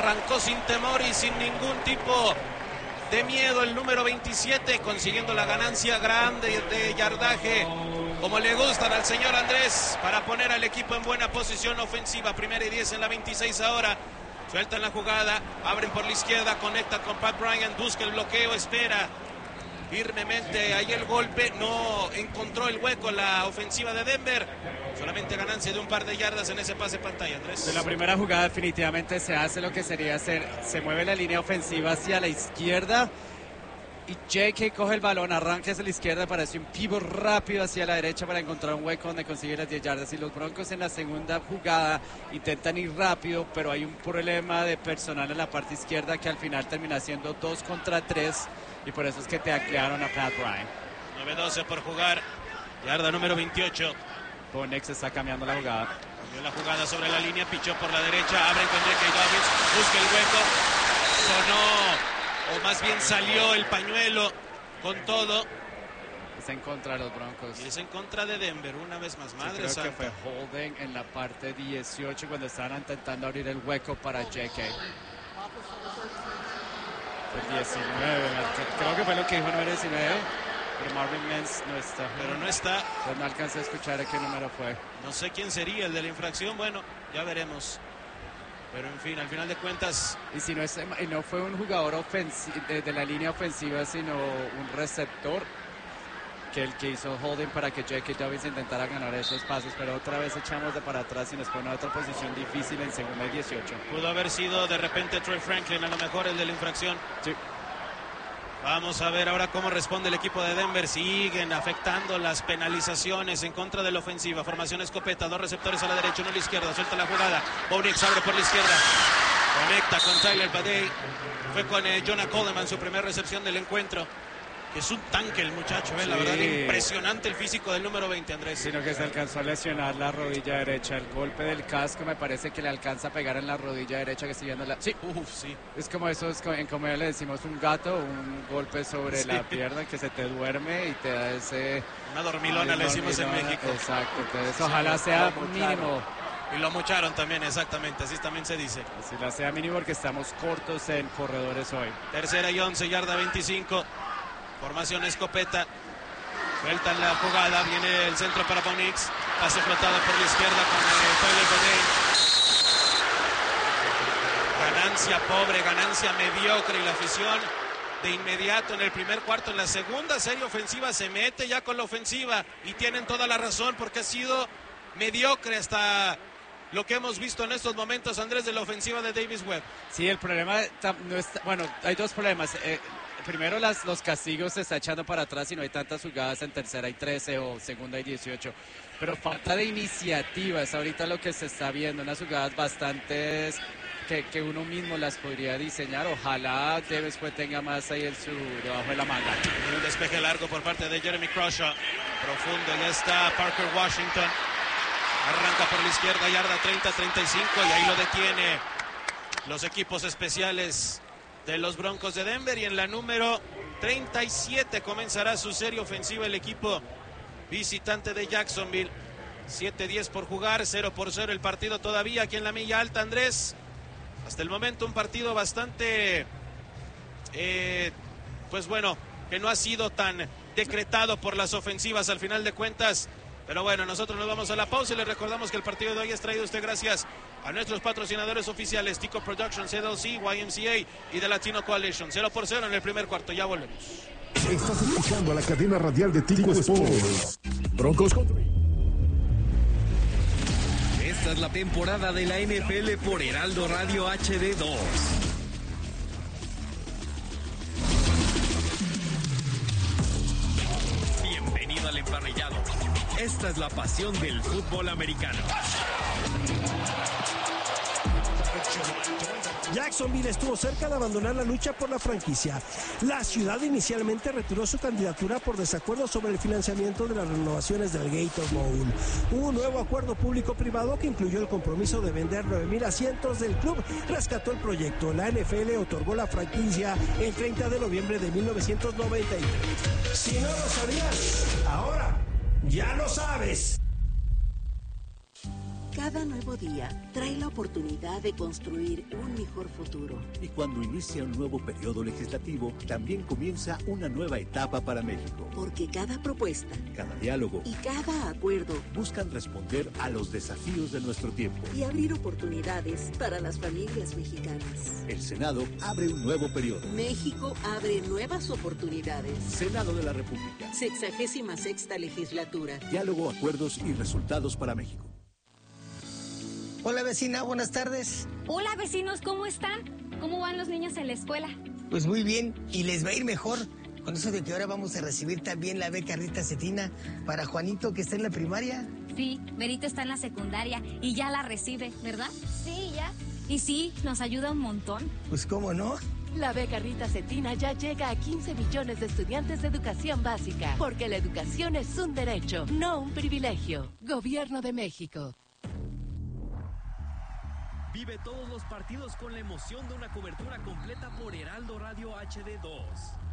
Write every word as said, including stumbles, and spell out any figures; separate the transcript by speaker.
Speaker 1: arrancó sin temor y sin ningún tipo de miedo el número veintisiete, consiguiendo la ganancia grande de yardaje, como le gustan al señor Andrés, para poner al equipo en buena posición ofensiva. Primera y diez en la veintiséis ahora. Sueltan la jugada, abren por la izquierda, conecta con Pat Bryant, busca el bloqueo, espera firmemente ahí el golpe, no encontró el hueco la ofensiva de Denver. Solamente ganancia de un par de yardas en ese pase pantalla, Andrés.
Speaker 2: En la primera jugada definitivamente se hace lo que sería hacer, se mueve la línea ofensiva hacia la izquierda y J K coge el balón, arranca hacia la izquierda, parece un pivot rápido hacia la derecha para encontrar un hueco donde consigue las diez yardas. Y los Broncos en la segunda jugada intentan ir rápido, pero hay un problema de personal en la parte izquierda que al final termina siendo dos contra tres y por eso es que te taclearon a Pat Bryant.
Speaker 1: nueve doce por jugar, yarda número veintiocho.
Speaker 2: Bo Nix está cambiando la jugada.
Speaker 1: Cambió la jugada sobre la línea, pichó por la derecha, abren con J K. Dobbins, busca el hueco, sonó, o más bien salió el pañuelo con todo.
Speaker 2: Es en contra de los Broncos.
Speaker 1: Y es en contra de Denver, una vez más, madre
Speaker 2: sí, creo
Speaker 1: santa.
Speaker 2: que fue holding en la parte dieciocho cuando estaban intentando abrir el hueco para J K. Fue diecinueve, creo que fue lo que dijo, número diecinueve. Pero Marvin Mims no está.
Speaker 1: Pero no está.
Speaker 2: Pues no alcancé a escuchar a qué número fue.
Speaker 1: No sé quién sería el de la infracción. Bueno, ya veremos. Pero en fin, al final de cuentas.
Speaker 2: Y si no, es, y no fue un jugador ofensi- de, de la línea ofensiva, sino un receptor que el que hizo holding para que J K. Dobbins intentara ganar esos pasos. Pero otra vez echamos de para atrás y nos pone a otra posición difícil en segunda y dieciocho.
Speaker 1: Pudo haber sido de repente Troy Franklin, a lo mejor el de la infracción.
Speaker 2: Sí.
Speaker 1: Vamos a ver ahora cómo responde el equipo de Denver. Siguen afectando las penalizaciones en contra de la ofensiva. Formación escopeta, dos receptores a la derecha, uno a la izquierda. Suelta la jugada. Bo Nix abre por la izquierda. Conecta con Tyler Badey. Fue con eh, Jonah Coleman su primera recepción del encuentro. Que es un tanque el muchacho, ¿eh? Sí. La verdad, impresionante el físico del número veinte, Andrés.
Speaker 2: Sino que se alcanzó a lesionar la rodilla derecha. El golpe del casco me parece que le alcanza a pegar en la rodilla derecha que estoy viendo la...
Speaker 1: Sí, uff, sí.
Speaker 2: Es como eso, es como, en comedia le decimos un gato, un golpe sobre
Speaker 1: sí.
Speaker 2: la pierna que se te duerme y te da ese...
Speaker 1: Una dormilona le decimos en México.
Speaker 2: Exacto, entonces ojalá sea mínimo.
Speaker 1: Y lo mocharon también, exactamente, así también se dice.
Speaker 2: Así la sea mínimo porque estamos cortos en corredores hoy.
Speaker 1: Tercera y once, yarda veinticinco. Formación escopeta. Sueltan la jugada. Viene el centro para Bo Nix. Pase flotado por la izquierda con Tyler Badey. Ganancia pobre, ganancia mediocre. Y la afición de inmediato en el primer cuarto, en la segunda serie ofensiva, se mete ya con la ofensiva. Y tienen toda la razón porque ha sido mediocre hasta lo que hemos visto en estos momentos, Andrés, de la ofensiva de Davis Webb.
Speaker 2: Sí, el problema no está, bueno, hay dos problemas. Eh, primero, las, los castigos se está echando para atrás y no hay tantas jugadas en tercera y trece o segunda y dieciocho. Pero falta de iniciativa, es ahorita lo que se está viendo, unas jugadas bastante que, que uno mismo las podría diseñar. Ojalá Davis Webb tenga más ahí en su, debajo de la manga.
Speaker 1: Un despeje largo por parte de Jeremy Crawshaw. Profundo, ya está Parker Washington. Arranca por la izquierda, yarda treinta treinta y cinco, y ahí lo detiene los equipos especiales de los Broncos de Denver. Y en la número treinta y siete comenzará su serie ofensiva el equipo visitante de Jacksonville. siete diez por jugar, cero por cero el partido todavía aquí en la milla alta, Andrés. Hasta el momento un partido bastante, eh, pues bueno, que no ha sido tan decretado por las ofensivas al final de cuentas. Pero bueno, nosotros nos vamos a la pausa y les recordamos que el partido de hoy es traído a usted gracias a nuestros patrocinadores oficiales, Tico Productions, C D L C, Y M C A y The Latino Coalition. Cero por cero en el primer cuarto, ya volvemos.
Speaker 3: Estás escuchando a la cadena radial de Tico Sports. Broncos Country.
Speaker 4: Esta es la temporada de la N F L por Heraldo Radio H D dos. Bienvenido al emparrillado. Esta es la pasión del fútbol americano.
Speaker 5: Jacksonville estuvo cerca de abandonar la lucha por la franquicia. La ciudad inicialmente retiró su candidatura por desacuerdo sobre el financiamiento de las renovaciones del Gator Bowl. Un nuevo acuerdo público-privado que incluyó el compromiso de vender nueve mil asientos del club rescató el proyecto. La N F L otorgó la franquicia el treinta de noviembre de mil novecientos noventa y tres. Si no lo sabías, ahora ya lo sabes.
Speaker 6: Cada nuevo día trae la oportunidad de construir un mejor futuro.
Speaker 7: Y cuando inicia un nuevo periodo legislativo, también comienza una nueva etapa para México.
Speaker 6: Porque cada propuesta,
Speaker 7: cada diálogo
Speaker 6: y cada acuerdo
Speaker 7: buscan responder a los desafíos de nuestro tiempo
Speaker 6: y abrir oportunidades para las familias mexicanas.
Speaker 7: El Senado abre un nuevo periodo.
Speaker 6: México abre nuevas oportunidades.
Speaker 7: Senado de la República.
Speaker 6: Sexagésima sexta legislatura.
Speaker 7: Diálogo, acuerdos y resultados para México.
Speaker 8: Hola vecina, buenas tardes.
Speaker 9: Hola vecinos, ¿cómo están? ¿Cómo van los niños en la escuela?
Speaker 8: Pues muy bien, y les va a ir mejor con eso de que ahora vamos a recibir también la beca Rita Cetina para Juanito, que está en la primaria.
Speaker 9: Sí, Berito está en la secundaria y ya la recibe, ¿verdad?
Speaker 10: Sí, ya.
Speaker 9: Y sí, nos ayuda un montón.
Speaker 8: Pues cómo no.
Speaker 11: La beca Rita Cetina ya llega a quince millones de estudiantes de educación básica, porque la educación es un derecho, no un privilegio. Gobierno de México.
Speaker 4: Vive todos los partidos con la emoción de una cobertura completa por Heraldo Radio H D dos.